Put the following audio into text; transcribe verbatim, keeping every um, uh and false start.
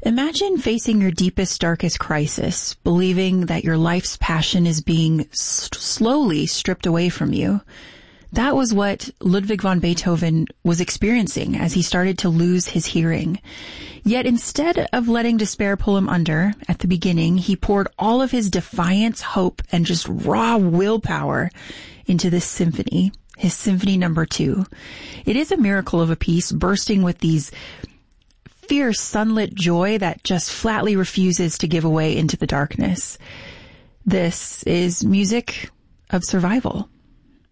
Imagine facing your deepest, darkest crisis, believing that your life's passion is being s- slowly stripped away from you. That was what Ludwig van Beethoven was experiencing as he started to lose his hearing. Yet instead of letting despair pull him under at the beginning, he poured all of his defiance, hope, and just raw willpower into this symphony, his symphony number two. It is a miracle of a piece bursting with these fierce sunlit joy that just flatly refuses to give away into the darkness. This is music of survival.